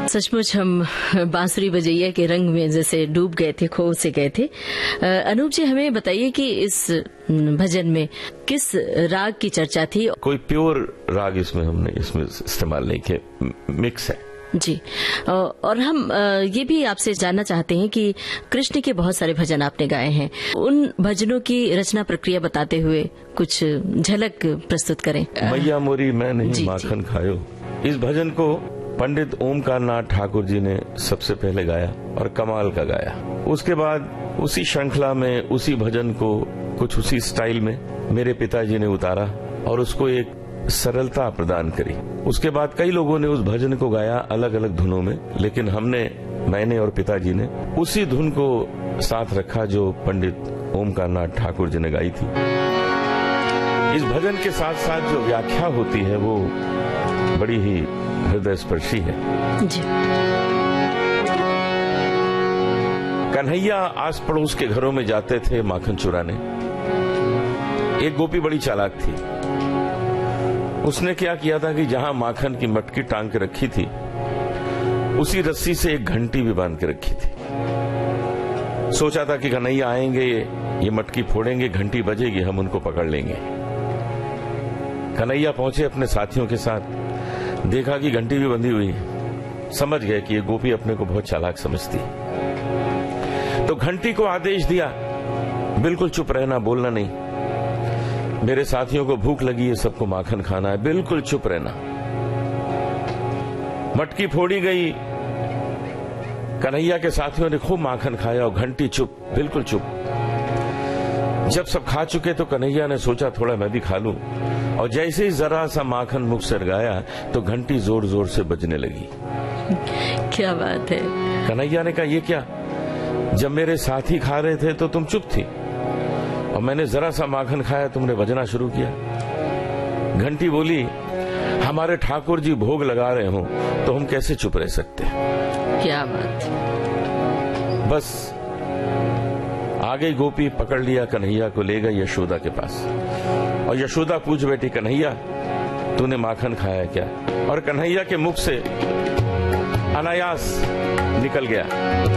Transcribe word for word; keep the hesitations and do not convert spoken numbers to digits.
सचमुच हम बांसुरी बजैया के रंग में जैसे डूब गए थे, खो से गए थे। अनूप जी, हमें बताइए कि इस भजन में किस राग की चर्चा थी? कोई प्योर राग इसमें हमने इसमें इस्तेमाल नहीं किया, मिक्स है जी। और हम ये भी आपसे जानना चाहते हैं कि कृष्ण के बहुत सारे भजन आपने गाए हैं, उन भजनों की रचना प्रक्रिया बताते हुए कुछ झलक प्रस्तुत करें। मैया मोरी मैं नहीं माखन खायो, इस भजन को पंडित ओमकार नाथ ठाकुर जी ने सबसे पहले गाया और कमाल का गाया। उसके बाद उसी श्रृंखला में उसी भजन को कुछ उसी स्टाइल में मेरे पिताजी ने उतारा और उसको एक सरलता प्रदान करी। उसके बाद कई लोगों ने उस भजन को गाया अलग अलग धुनों में, लेकिन हमने मैंने और पिताजी ने उसी धुन को साथ रखा जो पंडित ओमकार नाथ ठाकुर जी ने गाई थी। इस भजन के साथ साथ जो व्याख्या होती है वो बड़ी ही हृदय स्पर्शी है जी। कन्हैया आस पड़ोस के घरों में जाते थे माखन चुराने। एक गोपी बड़ी चालाक थी। उसने क्या किया था कि जहां माखन की मटकी टांग के रखी थी उसी रस्सी से एक घंटी भी बांध के रखी थी। सोचा था कि कन्हैया आएंगे, ये मटकी फोड़ेंगे, घंटी बजेगी, हम उनको पकड़ लेंगे। कन्हैया पहुंचे अपने साथियों के साथ, देखा कि घंटी भी बंधी हुई है। समझ गए कि ये गोपी अपने को बहुत चालाक समझती है, तो घंटी को आदेश दिया बिल्कुल चुप रहना, बोलना नहीं। मेरे साथियों को भूख लगी है, सबको माखन खाना है, बिल्कुल चुप रहना। मटकी फोड़ी गई, कन्हैया के साथियों ने खूब माखन खाया और घंटी चुप, बिल्कुल चुप। जब सब खा चुके तो कन्हैया ने सोचा थोड़ा मैं भी खा लूं, और जैसे ही जरा सा माखन मुख से गया तो घंटी जोर जोर से बजने लगी। क्या बात है। कन्हैया ने कहा ये क्या, जब मेरे साथी खा रहे थे तो तुम चुप थी, और मैंने जरा सा माखन खाया तुमने बजना शुरू किया। घंटी बोली हमारे ठाकुर जी भोग लगा रहे हो तो हम कैसे चुप रह सकते। क्या बात। बस आ गई गोपी, पकड़ लिया कन्हैया को, ले गई यशोदा के पास, और यशोदा पूछ बैठी कन्हैया तूने माखन खाया क्या? और कन्हैया के मुख से अनायास निकल गया